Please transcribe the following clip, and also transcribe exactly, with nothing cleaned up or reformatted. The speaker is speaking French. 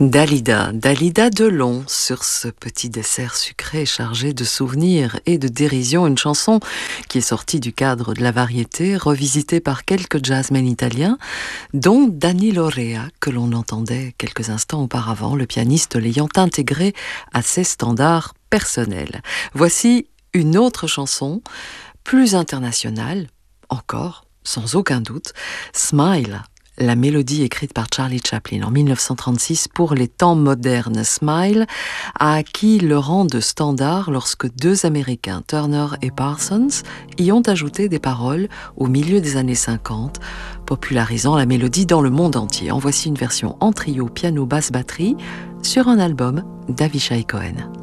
Dalida, Dalida Delon, sur ce petit dessert sucré chargé de souvenirs et de dérision, une chanson qui est sortie du cadre de la variété, revisitée par quelques jazzmen italiens, dont Danny Lorea, que l'on entendait quelques instants auparavant, le pianiste l'ayant intégré à ses standards personnels. Voici une autre chanson, plus internationale, encore, sans aucun doute, Smile. La mélodie écrite par Charlie Chaplin en mille neuf cent trente-six pour les temps modernes. Smile a acquis le rang de standard lorsque deux Américains, Turner et Parsons, y ont ajouté des paroles au milieu des années cinquante, popularisant la mélodie dans le monde entier. En voici une version en trio, piano, basse, batterie, sur un album d'Avishai Cohen.